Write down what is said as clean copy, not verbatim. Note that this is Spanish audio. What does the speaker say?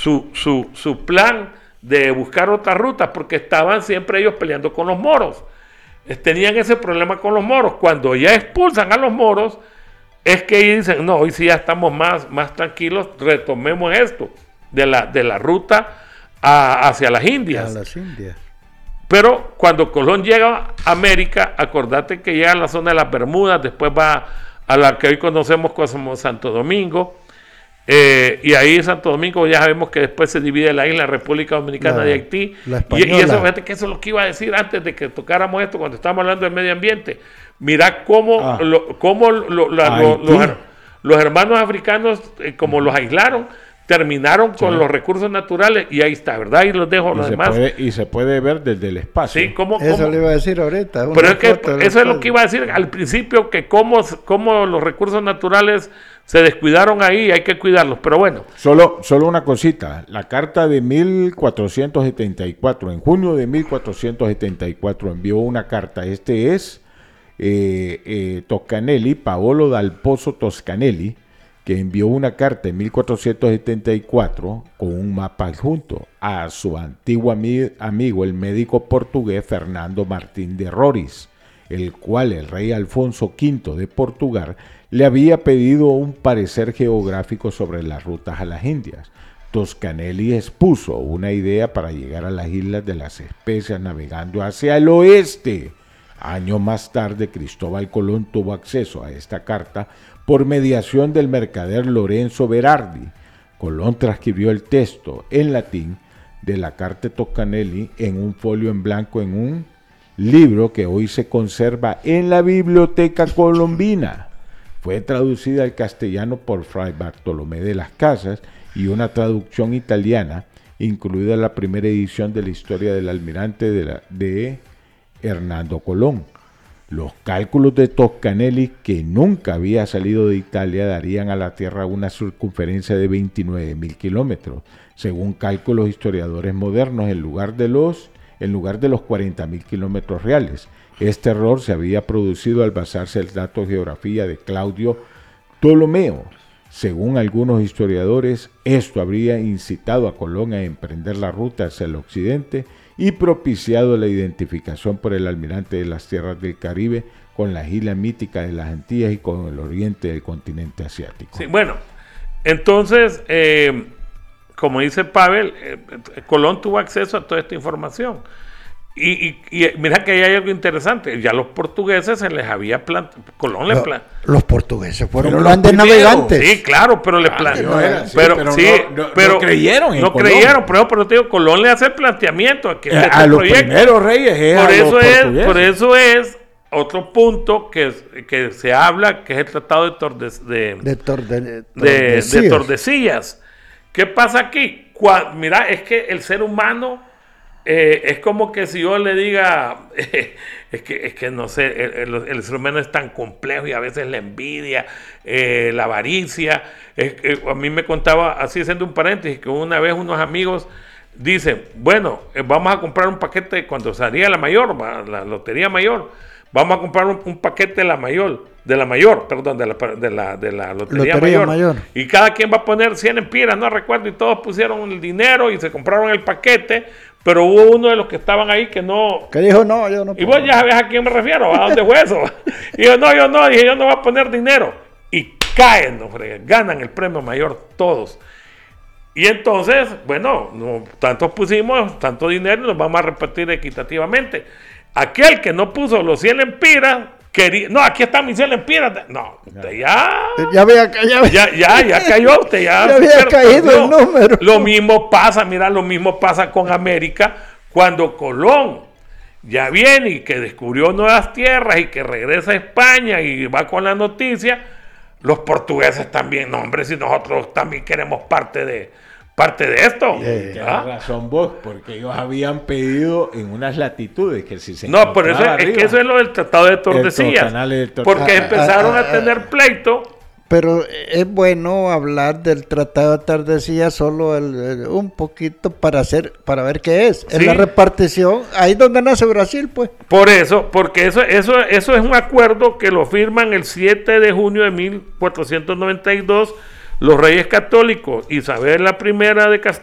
su plan de buscar otras rutas, porque estaban siempre ellos peleando con los moros. Tenían ese problema con los moros. Cuando ya expulsan a los moros, es que dicen, no, hoy sí ya estamos más tranquilos, retomemos esto de la ruta hacia las Indias. A las Indias. Pero cuando Colón llega a América, acordate que llega a la zona de las Bermudas, después va a la que hoy conocemos como Santo Domingo, y ahí Santo Domingo ya sabemos que después se divide la isla República Dominicana de Haití, y eso, fíjate que eso es lo que iba a decir antes de que tocáramos esto, cuando estábamos hablando del medio ambiente. Mira cómo los hermanos africanos, como los aislaron, terminaron con los recursos naturales, y ahí está, ¿verdad? Y los dejo los demás. Y se puede ver desde el espacio. Sí, eso le iba a decir ahorita. Pero es que eso es lo que iba a decir al principio, que cómo los recursos naturales se descuidaron ahí, hay que cuidarlos, pero bueno. Solo una cosita, la carta de 1474, en junio de 1474 envió una carta, Toscanelli, Paolo dal Pozzo Toscanelli, que envió una carta en 1474 con un mapa adjunto a su antiguo amigo, el médico portugués Fernando Martín de Roriz, el cual el rey Alfonso V de Portugal le había pedido un parecer geográfico sobre las rutas a las Indias. Toscanelli expuso una idea para llegar a las Islas de las Especias navegando hacia el oeste. Años más tarde, Cristóbal Colón tuvo acceso a esta carta por mediación del mercader Lorenzo Berardi. Colón transcribió el texto en latín de la carta de Toscanelli en un folio en blanco en un libro que hoy se conserva en la Biblioteca Colombina. Fue traducida al castellano por Fray Bartolomé de las Casas y una traducción italiana, incluida la primera edición de la historia del almirante de Hernando Colón. Los cálculos de Toscanelli, que nunca había salido de Italia, darían a la Tierra una circunferencia de 29.000 kilómetros, según cálculos historiadores modernos, en lugar de los 40.000 kilómetros reales. Este error se había producido al basarse en el dato de geografía de Claudio Ptolomeo. Según algunos historiadores, esto habría incitado a Colón a emprender la ruta hacia el occidente y propiciado la identificación por el almirante de las tierras del Caribe con las islas míticas de las Antillas y con el oriente del continente asiático. Sí, bueno, entonces, como dice Pavel, Colón tuvo acceso a toda esta información. Y mira que ahí hay algo interesante. Ya los portugueses se les había Colón les los portugueses fueron grandes navegantes. Sí, claro, pero no creyeron. No Colón. Creyeron, pero te digo, Colón le hace el planteamiento a los primeros reyes. Por eso es otro punto que se habla, que es el Tratado de Tordesillas. ¿Qué pasa aquí? Mira, es que el ser humano es como que si yo le diga, es que no sé, el ser humano es tan complejo y a veces la envidia, la avaricia. A mí me contaba, así haciendo un paréntesis, que una vez unos amigos dicen, bueno, vamos a comprar un paquete cuando salía la lotería mayor, vamos a comprar un paquete de la lotería mayor. Y cada quien va a poner 100 empiras, no recuerdo, y todos pusieron el dinero y se compraron el paquete, pero hubo uno de los que estaban ahí que no... Que dijo, no, yo no puedo. Y vos ya sabés a quién me refiero, ¿a dónde fue eso? Y yo no, dije, yo no voy a poner dinero. Y caen, ganan el premio mayor todos. Y entonces, bueno, tantos pusimos, tanto dinero, y nos vamos a repartir equitativamente. Aquel que no puso los 100 empiras, no, aquí están mis 100 empiras. No, usted ya cayó, usted ya había caído el número. Lo mismo pasa con América, cuando Colón ya viene y que descubrió nuevas tierras y que regresa a España y va con la noticia, los portugueses también, no, hombre, si nosotros también queremos parte de esto. Tienes razón vos, porque ellos habían pedido en unas latitudes que si se no, por eso arriba, es que eso es lo del Tratado de Tordesillas, porque empezaron a tener pleito. Pero es bueno hablar del Tratado de Tordesillas solo un poquito para ver qué es. Sí. Es la repartición, ahí donde nace Brasil, pues. Por eso, porque eso es un acuerdo que lo firman el 7 de junio de 1492 los reyes católicos, Isabel I de Castilla